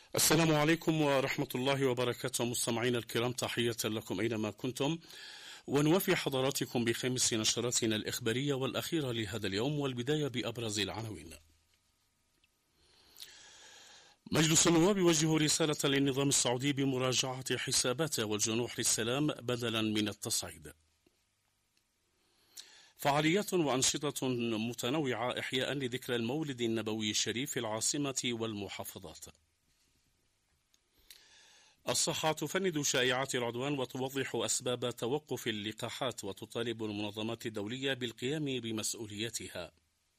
السلام عليكم ورحمة الله وبركاته. مستمعينا الكرام، تحية لكم أينما كنتم، ونوفي حضراتكم بخامس نشراتنا الإخبارية والأخيرة لهذا اليوم، والبداية بأبرز العناوين. مجلس النواب يوجه رسالة للنظام السعودي بمراجعة حساباته والجنوح للسلام بدلا من التصعيد. فعاليات وأنشطة متنوعة إحياء لذكرى المولد النبوي الشريف في العاصمة والمحافظات. الصحة تفند شائعات العدوان وتوضح أسباب توقف اللقاحات، وتطالب المنظمات الدولية بالقيام بمسؤوليتها.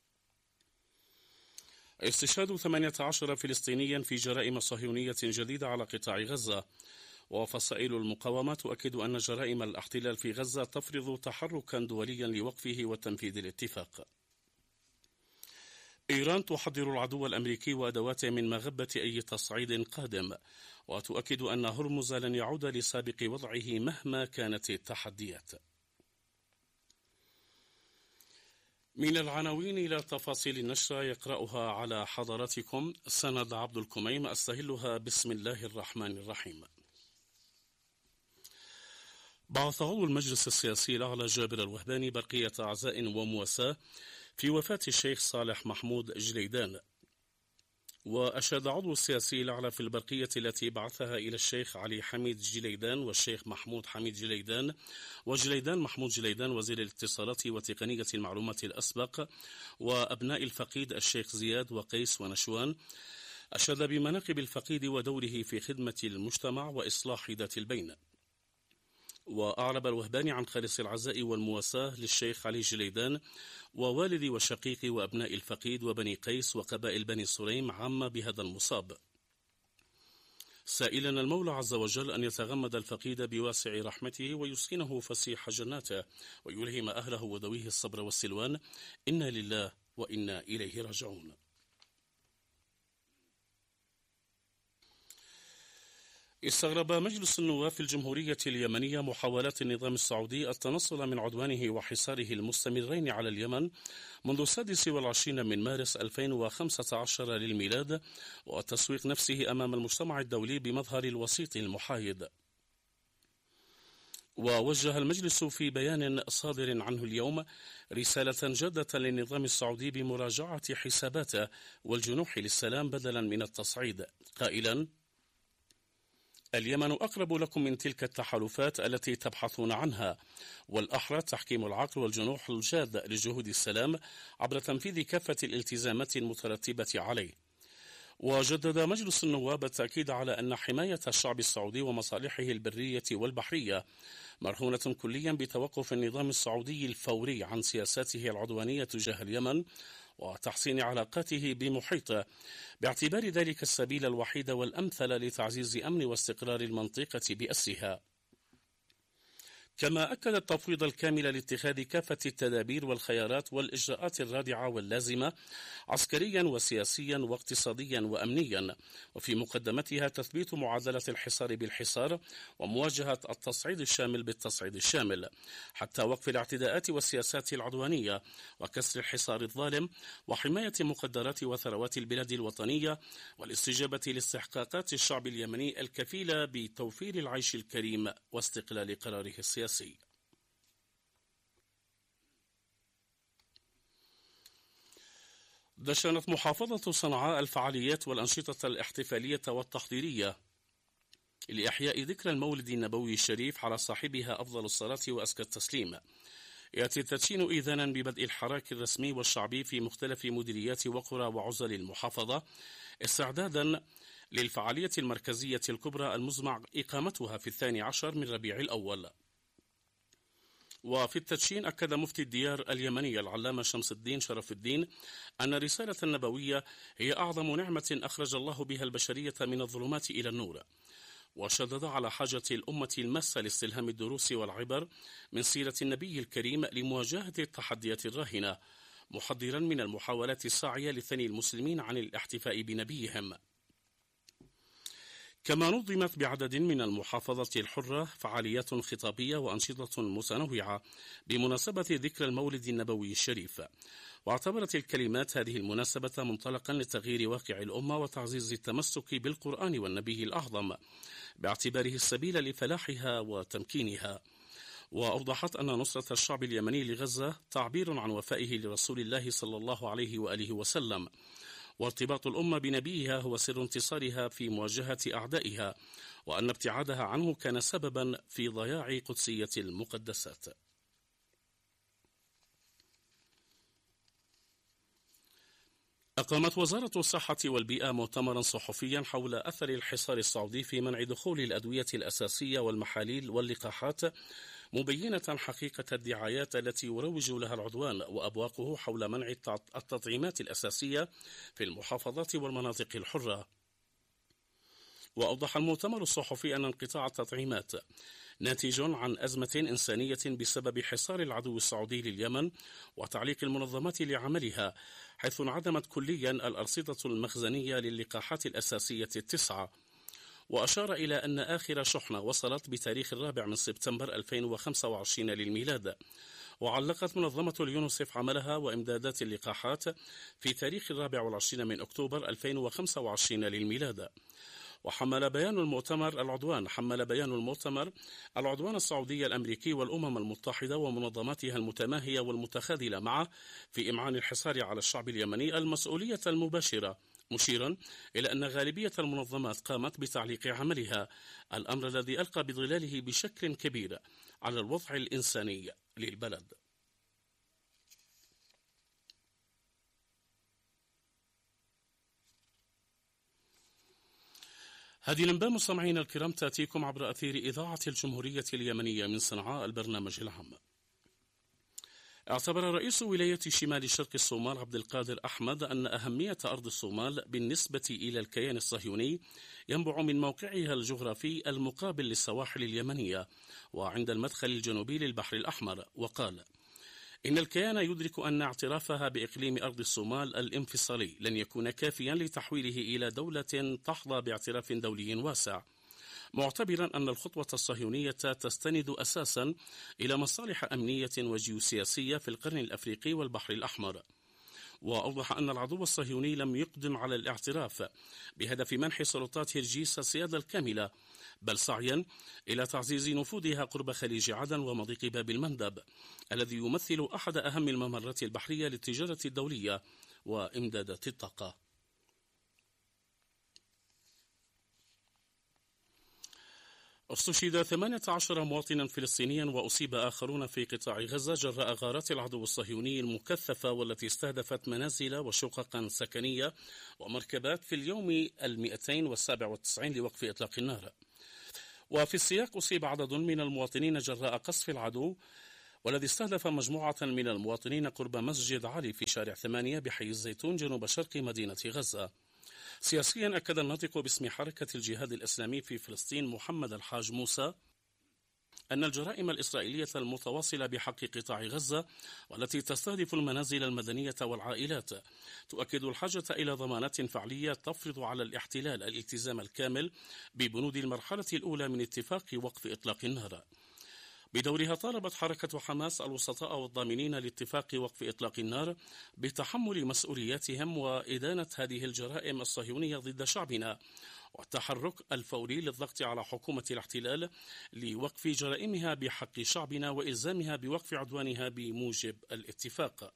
استشهاد 18 فلسطينيا في جرائم صهيونية جديدة على قطاع غزة، وفصائل المقاومة تؤكد أن جرائم الاحتلال في غزة تفرض تحركا دوليا لوقفه وتنفيذ الاتفاق. إيران تحذر العدو الأمريكي وأدواته من مغبة أي تصعيد قادم، وتؤكد أن هرمز لن يعود لسابق وضعه مهما كانت التحديات. من العناوين إلى تفاصيل النشرة يقرأها على حضراتكم سند عبد الكميم. أستهلها بسم الله الرحمن الرحيم. بعث عضو المجلس السياسي الأعلى جابر الوهباني برقية عزاء ومواساة في وفاة الشيخ صالح محمود جليدان، وأشاد عضو السياسي الأعلى في البرقية التي بعثها إلى الشيخ علي حميد جليدان والشيخ محمود حميد جليدان وجليدان محمود جليدان وزير الاتصالات وتقنية المعلومات الأسبق، وأبناء الفقيد الشيخ زياد وقيس ونشوان. أشاد بمناقب الفقيد ودوره في خدمة المجتمع وإصلاح ذات البين. وأعرب الوهباني عن خالص العزاء والمواساة للشيخ علي جليدان ووالد وشقيق وأبناء الفقيد وبني قيس وقبائل بني سليم عامة بهذا المصاب، سائلا المولى عز وجل أن يتغمد الفقيد بواسع رحمته ويسكنه فسيح جناته ويلهم أهله وذويه الصبر والسلوان. إنا لله وإنا إليه راجعون. استغرب مجلس النواب في الجمهورية اليمنية محاولات النظام السعودي التنصل من عدوانه وحصاره المستمرين على اليمن منذ 26 من مارس 2015 للميلاد، وتسويق نفسه أمام المجتمع الدولي بمظهر الوسيط المحايد. ووجه المجلس في بيان صادر عنه اليوم رسالة جادة للنظام السعودي بمراجعة حساباته والجنوح للسلام بدلا من التصعيد، قائلا: اليمن أقرب لكم من تلك التحالفات التي تبحثون عنها، والأحرى تحكيم العقل والجنوح الجاد لجهود السلام عبر تنفيذ كافة الالتزامات المترتبة عليه. وجدد مجلس النواب التأكيد على أن حماية الشعب السعودي ومصالحه البرية والبحرية مرهونة كليا بتوقف النظام السعودي الفوري عن سياساته العدوانية تجاه اليمن وتحسين علاقاته بمحيطه، باعتبار ذلك السبيل الوحيد والأمثل لتعزيز أمن واستقرار المنطقة بأسرها. كما أكد التفويض الكامل لاتخاذ كافة التدابير والخيارات والإجراءات الرادعة واللازمة عسكريا وسياسيا واقتصاديا وأمنيا، وفي مقدمتها تثبيت معادلة الحصار بالحصار ومواجهة التصعيد الشامل بالتصعيد الشامل، حتى وقف الاعتداءات والسياسات العدوانية وكسر الحصار الظالم وحماية مقدرات وثروات البلاد الوطنية والاستجابة لاستحقاقات الشعب اليمني الكفيلة بتوفير العيش الكريم واستقلال قراره السياسي. دشنت محافظة صنعاء الفعاليات والأنشطة الاحتفالية والتحضيرية لإحياء ذكرى المولد النبوي الشريف على صاحبها أفضل الصلاة وأزكى التسليم. يأتي التدشين إذانا ببدء الحراك الرسمي والشعبي في مختلف مديريات وقرى وعزل المحافظة، استعدادا للفعالية المركزية الكبرى المزمع إقامتها في 12 من ربيع الأول. وفي التدشين أكد مفتي الديار اليمنية العلامة شمس الدين شرف الدين أن الرسالة النبوية هي أعظم نعمة أخرج الله بها البشرية من الظلمات إلى النور، وشدد على حاجة الأمة الماسة لاستلهام الدروس والعبر من سيرة النبي الكريم لمواجهة التحديات الراهنة، محذرا من المحاولات الساعية لثني المسلمين عن الاحتفاء بنبيهم. كما نظمت بعدد من المحافظة الحرة فعاليات خطابية وأنشطة متنوعة بمناسبة ذكرى المولد النبوي الشريف. واعتبرت الكلمات هذه المناسبة منطلقا لتغيير واقع الأمة وتعزيز التمسك بالقرآن والنبي الأعظم باعتباره السبيل لفلاحها وتمكينها. وأوضحت أن نصرة الشعب اليمني لغزة تعبير عن وفائه لرسول الله صلى الله عليه وآله وسلم، وارتباط الأمة بنبيها هو سر انتصارها في مواجهة أعدائها، وأن ابتعادها عنه كان سببا في ضياع قدسية المقدسات. أقامت وزارة الصحة والبيئة مؤتمرا صحفيا حول أثر الحصار السعودي في منع دخول الأدوية الأساسية والمحاليل واللقاحات، مبينة حقيقة الدعايات التي يروج لها العدوان وأبواقه حول منع التطعيمات الأساسية في المحافظات والمناطق الحرة. وأوضح المؤتمر الصحفي أن انقطاع التطعيمات ناتج عن أزمة إنسانية بسبب حصار العدو السعودي لليمن وتعليق المنظمات لعملها، حيث انعدمت كليا الأرصدة المخزنية للقاحات الأساسية 9. وأشار إلى أن آخر شحنة وصلت بتاريخ 4 سبتمبر 2025 للميلاد. وعلقت منظمة اليونسف عملها وإمدادات اللقاحات في تاريخ 24 أكتوبر 2025 للميلاد. وحمل بيان المؤتمر العدوان السعودي الأمريكي والأمم المتحدة ومنظماتها المتماهية والمتخاذلة معه في إمعان الحصار على الشعب اليمني المسؤولية المباشرة، مشيرا إلى أن غالبية المنظمات قامت بتعليق عملها، الأمر الذي ألقى بظلاله بشكل كبير على الوضع الإنساني للبلد. هذه الأنباء مستمعينا الكرام تأتيكم عبر أثير إذاعة الجمهورية اليمنية من صنعاء البرنامج العام. اعتبر رئيس ولاية شمال شرق الصومال عبد القادر أحمد أن أهمية أرض الصومال بالنسبة إلى الكيان الصهيوني ينبع من موقعها الجغرافي المقابل للسواحل اليمنية وعند المدخل الجنوبي للبحر الأحمر، وقال إن الكيان يدرك أن اعترافها بإقليم أرض الصومال الانفصالي لن يكون كافيا لتحويله إلى دولة تحظى باعتراف دولي واسع، معتبرا أن الخطوة الصهيونية تستند أساسا إلى مصالح أمنية وجيوسياسية في القرن الأفريقي والبحر الأحمر. وأوضح أن العدو الصهيوني لم يقدم على الاعتراف بهدف منح سلطات هرجيس السيادة الكاملة، بل سعيا إلى تعزيز نفوذها قرب خليج عدن ومضيق باب المندب الذي يمثل أحد أهم الممرات البحرية للتجارة الدولية وإمدادات الطاقة. استشهد 18 مواطنا فلسطينيا وأصيب آخرون في قطاع غزة جراء غارات العدو الصهيوني المكثفة والتي استهدفت منازل وشققا سكنية ومركبات في اليوم 297 لوقف إطلاق النار. وفي السياق أصيب عدد من المواطنين جراء قصف العدو والذي استهدف مجموعة من المواطنين قرب مسجد علي في شارع 8 بحي الزيتون جنوب شرق مدينة غزة. سياسيا أكد الناطق باسم حركة الجهاد الإسلامي في فلسطين محمد الحاج موسى أن الجرائم الإسرائيلية المتواصلة بحق قطاع غزة والتي تستهدف المنازل المدنية والعائلات تؤكد الحاجة إلى ضمانات فعلية تفرض على الاحتلال الالتزام الكامل ببنود المرحلة الأولى من اتفاق وقف إطلاق النار. بدورها طالبت حركة حماس الوسطاء والضامنين لاتفاق وقف إطلاق النار بتحمل مسؤولياتهم وإدانة هذه الجرائم الصهيونية ضد شعبنا والتحرك الفوري للضغط على حكومة الاحتلال لوقف جرائمها بحق شعبنا وإلزامها بوقف عدوانها بموجب الاتفاق.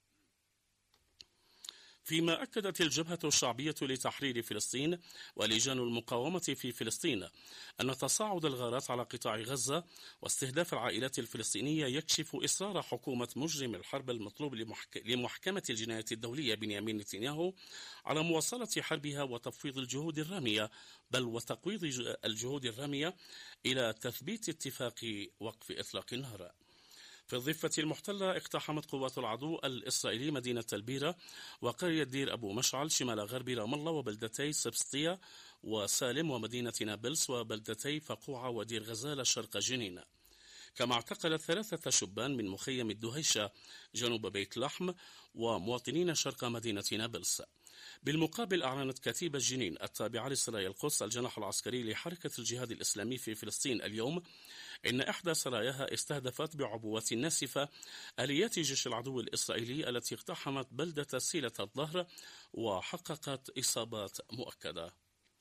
فيما أكدت الجبهة الشعبية لتحرير فلسطين ولجان المقاومة في فلسطين أن تصاعد الغارات على قطاع غزة واستهداف العائلات الفلسطينية يكشف إصرار حكومة مجرم الحرب المطلوب لمحكمة الجناية الدولية بنيامين نتنياهو على مواصلة حربها وتفويض الجهود الرامية وتقويض الجهود الرامية إلى تثبيت اتفاق وقف إطلاق النار. في الضفة المحتلة اقتحمت قوات العدو الإسرائيلي مدينة البيرة وقرية دير أبو مشعل شمال غرب رام الله وبلدتي سبسطية وسالم ومدينة نابلس وبلدتي فقوعة ودير غزالة شرق جنين. كما اعتقلت 3 شبان من مخيم الدهيشة جنوب بيت لحم ومواطنين شرق مدينة نابلس. بالمقابل أعلنت كتيبة جنين التابعة لسرايا القدس الجناح العسكري لحركة الجهاد الإسلامي في فلسطين اليوم إن إحدى سراياها استهدفت بعبوات ناسفة آليات جيش العدو الإسرائيلي التي اقتحمت بلدة سيلة الظهر وحققت إصابات مؤكدة.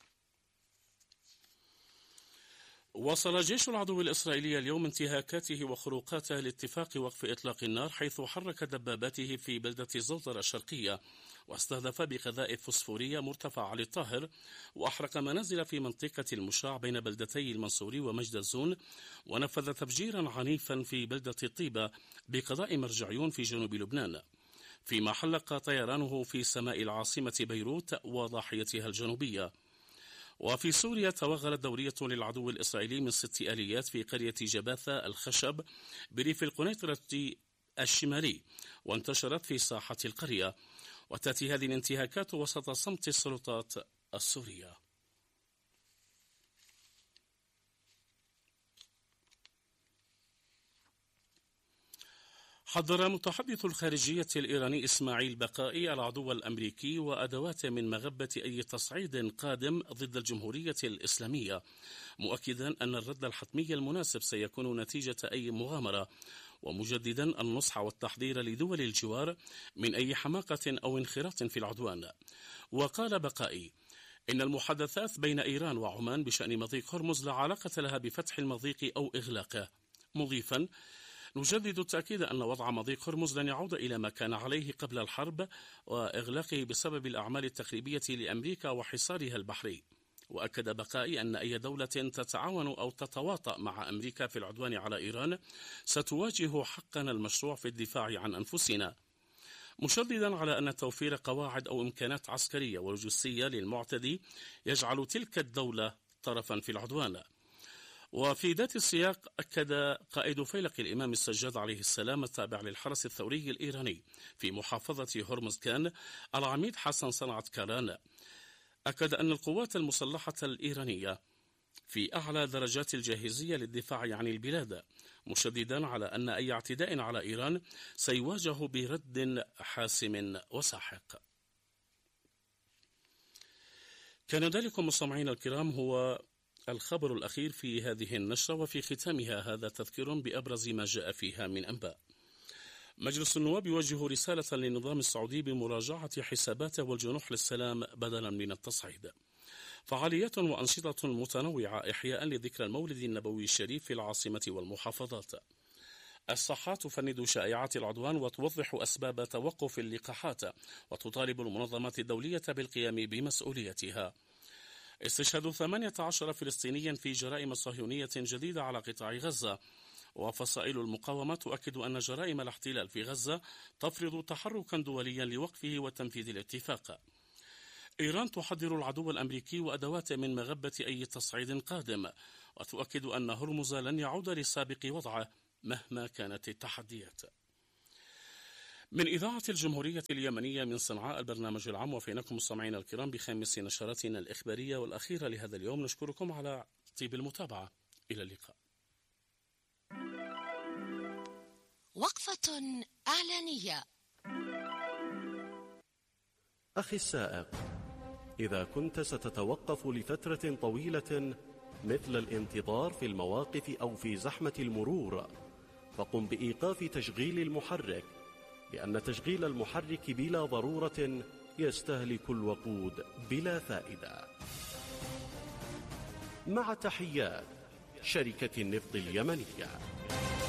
واصل جيش العدو الإسرائيلي اليوم انتهاكاته وخروقاته لاتفاق وقف إطلاق النار، حيث حرك دباباته في بلدة زوطر الشرقية واستهدف بقذائف فوسفورية مرتفع علي الطاهر، وأحرق منازل في منطقة المشاع بين بلدتي المنصوري ومجد الزون، ونفذ تفجيرا عنيفا في بلدة طيبة بقضاء مرجعيون في جنوب لبنان، فيما حلق طيرانه في سماء العاصمة بيروت وضاحيتها الجنوبية. وفي سوريا توغلت دورية للعدو الإسرائيلي من 6 آليات في قرية جباثة الخشب بريف القنيطرة الشمالي، وانتشرت في ساحة القرية، وتأتي هذه الانتهاكات وسط صمت السلطات السورية. حذر متحدث الخارجية الإيراني إسماعيل بقائي العدو الأمريكي وأدواته من مغبة أي تصعيد قادم ضد الجمهورية الإسلامية، مؤكدا أن الرد الحتمي المناسب سيكون نتيجة أي مغامرة، ومجددا النصح والتحذير لدول الجوار من أي حماقة أو انخراط في العدوان. وقال بقائي إن المحادثات بين إيران وعمان بشأن مضيق هرمز لا علاقة لها بفتح المضيق أو إغلاقه، مضيفا نجدد التأكيد أن وضع مضيق هرمز لن يعود إلى ما كان عليه قبل الحرب وإغلاقه بسبب الأعمال التخريبية لأمريكا وحصارها البحري. وأكد بقائي أن أي دولة تتعاون أو تتواطأ مع أمريكا في العدوان على إيران ستواجه حقنا المشروع في الدفاع عن أنفسنا، مشددا على أن توفير قواعد أو إمكانات عسكرية ولوجستية للمعتدي يجعل تلك الدولة طرفا في العدوان. وفي ذات السياق أكد قائد فيلق الإمام السجاد عليه السلام التابع للحرس الثوري الإيراني في محافظة هرمزغان العميد حسن صنعت كاران أكد أن القوات المسلحة الإيرانية في أعلى درجات الجاهزية للدفاع عن البلاد، مشددا على أن أي اعتداء على إيران سيواجه برد حاسم وساحق. كان ذلك مستمعينا الكرام هو الخبر الأخير في هذه النشرة، وفي ختامها هذا تذكير بأبرز ما جاء فيها من أنباء. مجلس النواب يوجه رسالة للنظام السعودي بمراجعة حساباته والجنوح للسلام بدلا من التصعيد. فعاليات وأنشطة متنوعة إحياء لذكرى المولد النبوي الشريف في العاصمة والمحافظات. الصحة تفند شائعات العدوان وتوضح أسباب توقف اللقاحات، وتطالب المنظمات الدولية بالقيام بمسؤوليتها. استشهاد 18 فلسطينيا في جرائم صهيونية جديدة على قطاع غزة. وفصائل المقاومة تؤكد أن جرائم الاحتلال في غزة تفرض تحركا دوليا لوقفه وتنفيذ الاتفاق. إيران تحذر العدو الأمريكي وأدواته من مغبة أي تصعيد قادم، وتؤكد أن هرمز لن يعود لسابق وضعه مهما كانت التحديات. من إذاعة الجمهورية اليمنية من صنعاء البرنامج العام، وفينكم مستمعينا الكرام بخامس نشراتنا الإخبارية والأخيرة لهذا اليوم. نشكركم على طيب المتابعة. إلى اللقاء. وقفة إعلانية. أخي السائق، إذا كنت ستتوقف لفترة طويلة مثل الانتظار في المواقف أو في زحمة المرور، فقم بإيقاف تشغيل المحرك، لأن تشغيل المحرك بلا ضرورة يستهلك الوقود بلا فائدة. مع تحيات شركة النفط اليمنية.